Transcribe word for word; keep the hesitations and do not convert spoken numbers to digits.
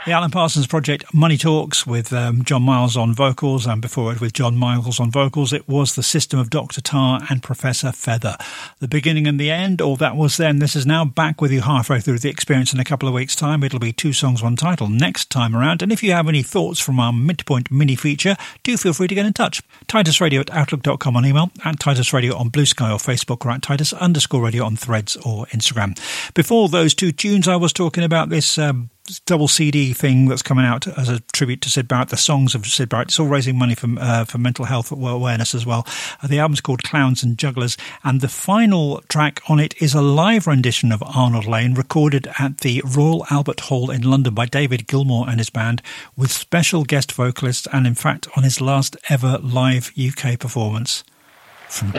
The Alan Parsons Project, Money Talks, with um, John Miles on vocals, and before it with John Miles on vocals, it was The System of Doctor Tar and Professor Feather. The beginning and the end, or that was then. This is now back with you halfway through the experience in a couple of weeks' time. It'll be two songs, one title next time around. And if you have any thoughts from our Midpoint mini feature, do feel free to get in touch. Titus Radio at outlook dot com on email, at Titus Radio on Blue Sky or Facebook, or at Titus underscore radio on Threads or Instagram. Before those two tunes, I was talking about this um, double C D thing that's coming out as a tribute to Syd Barrett, the songs of Syd Barrett. It's all raising money for, uh, for mental health awareness as well. Uh, the album's called Clowns and Jugglers, and the final track on it is a live rendition of Arnold Lane, recorded at the Royal Albert Hall in London by David Gilmour and his band, with special guest vocalists, and in fact on his last ever live U K performance. From